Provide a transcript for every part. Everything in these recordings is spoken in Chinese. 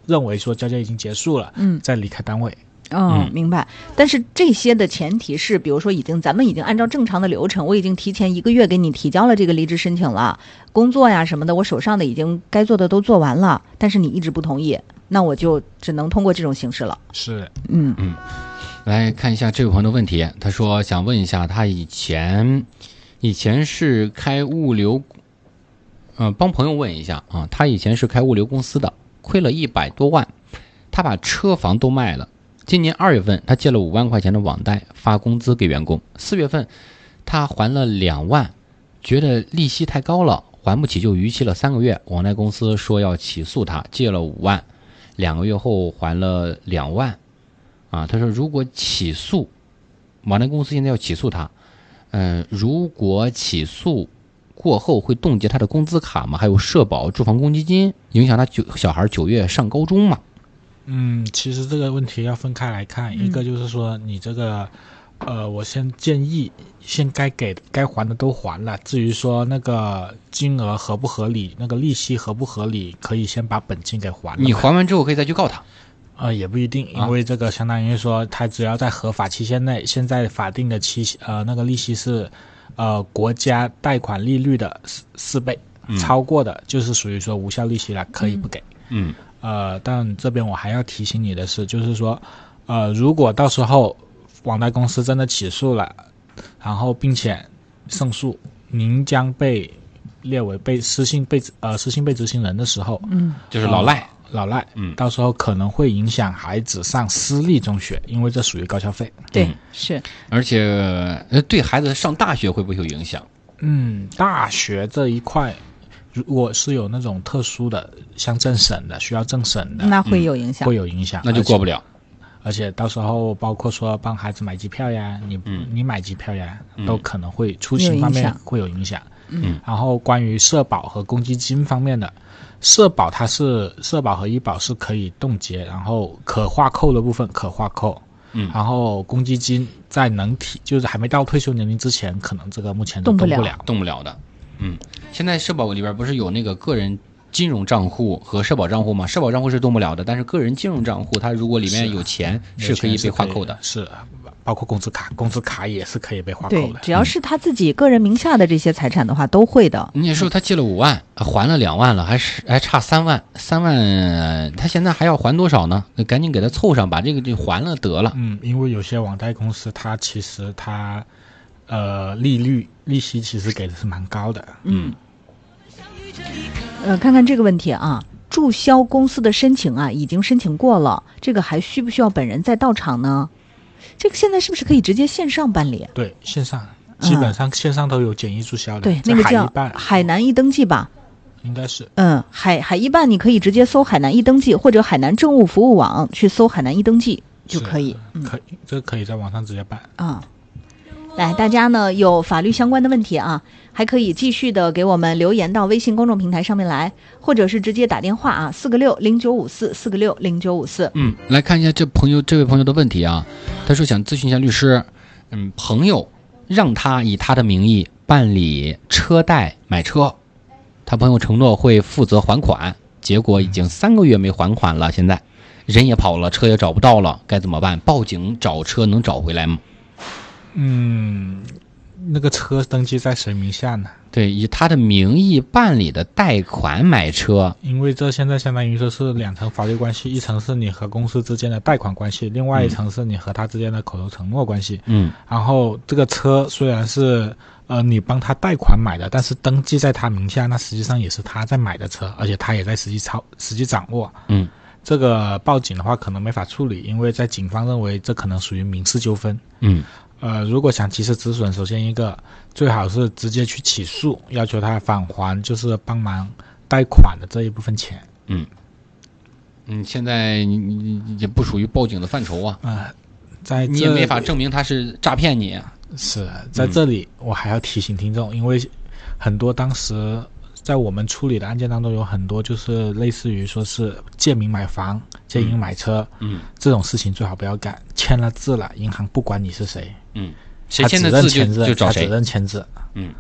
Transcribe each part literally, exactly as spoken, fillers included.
认为说交接已经结束了， 嗯， 再离开单位。 哦，明白。但是这些的前提是，比如说已经咱们已经按照正常的流程，我已经提前一个月给你提交了这个离职申请了，工作呀什么的，我手上的已经该做的都做完了，但是你一直不同意，那我就只能通过这种形式了。 是， 嗯嗯。来看一下这位朋友的问题，他说想问一下，他以前以前是开物流，呃，帮朋友问一下啊，他以前是开物流公司的，亏了一百多万，他把车房都卖了。今年二月份，他借了五万块钱的网贷，发工资给员工。四月份，他还了两万，觉得利息太高了，还不起就逾期了三个月。网贷公司说要起诉他，借了五万，两个月后还了两万。啊，他说如果起诉，网贷公司现在要起诉他，嗯、呃，如果起诉过后会冻结他的工资卡吗？还有社保、住房公积金，影响他九小孩九月上高中吗？ 嗯，其实这个问题要分开来看，嗯、一个就是说你这个，呃，我先建议先该给该还的都还了，至于说那个金额合不合理，那个利息合不合理，可以先把本金给还了。 你还完之后可以再去告他。 呃，也不一定，因为这个相当于说，他只要在合法期限内，现在法定的期呃那个利息是，呃国家贷款利率的四四倍，嗯、超过的就是属于说无效利息了，可以不给。 嗯。 呃，但这边我还要提醒你的是，就是说，呃，如果到时候网贷公司真的起诉了，然后并且胜诉，您将被列为被失信被呃失信被执行人的时候， 嗯， 就是老赖。 呃老赖， 嗯， 到时候可能会影响孩子上私立中学，因为这属于高消费。 对， 嗯、 是， 而且对孩子上大学会不会有影响？ 嗯，大学这一块，如果是有那种特殊的，像政审的，需要政审的， 那会有影响， 嗯、会有影响， 那就过不了。 而且到时候包括说帮孩子买机票呀，你、嗯、你买机票呀， 嗯、 都可能会出行方面会有影响。 嗯， 然后关于社保和公积金方面的。社保它是社保和医保是可以冻结，然后可划扣的部分可划扣， 嗯， 然后公积金在能提就是还没到退休年龄之前，可能这个目前都动不了， 动不了的。嗯，现在社保里边不是有那个个人金融账户和社保账户吗？社保账户是动不了的，但是个人金融账户，它如果里面有钱是可以被划扣的， 是。是包括工资卡，工资卡也是可以被划扣的。 对，只要是他自己个人名下的这些财产的话，都会的。 你说他借了五万，还了两万了，还是还差三万，三万，他现在还要还多少呢？赶紧给他凑上，把这个就还了得了。 嗯，因为有些网贷公司，它其实它，呃，利率利息其实给的是蛮高的。 嗯。呃，看看这个问题啊，注销公司的申请啊，已经申请过了，这个还需不需要本人再到场呢？这个现在是不是可以直接线上办理？ 对，线上基本上线上都有简易注销的。 对，那个叫海南易登记吧， 应该是。 嗯，海海易办你可以直接搜海南易登记，或者海南政务服务网去搜海南易登记就可以。 嗯、可以，这个可以在网上直接办啊。来，大家呢有法律相关的问题啊，还可以继续的给我们留言到微信公众平台上面来，或者是直接打电话啊，四个六零九五四，四个六零九五四。 嗯，来看一下这朋友这位朋友的问题啊，他说想咨询一下律师，嗯，朋友让他以他的名义办理车贷买车，他朋友承诺会负责还款，结果已经三个月没还款了，现在人也跑了，车也找不到了，该怎么办？报警找车能找回来吗？ 嗯，那个车登记在谁名下呢？ 对，以他的名义办理的贷款买车， 因为这现在相当于说是两层法律关系，一层是你和公司之间的贷款关系，另外一层是你和他之间的口头承诺关系。 嗯， 然后这个车虽然是呃你帮他贷款买的，但是登记在他名下，那实际上也是他在买的车，而且他也在实际操实际掌握。 嗯， 这个报警的话可能没法处理，因为在警方认为这可能属于民事纠纷。 嗯。 呃，如果想及时止损，首先一个最好是直接去起诉，要求他返还就是帮忙贷款的这一部分钱。 嗯，嗯，现在你你也不属于报警的范畴啊。 呃，在你也没法证明他是诈骗你。 是在这里，我还要提醒听众，嗯、因为很多当时在我们处理的案件当中，有很多就是类似于说是借名买房、借银买车， 嗯， 这种事情最好不要干。签了字了，银行不管你是谁， 嗯，谁签的字就就找谁， 他只认签字。 嗯，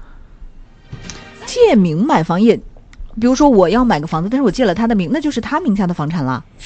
借名买房也，比如说我要买个房子，但是我借了他的名，那就是他名下的房产了。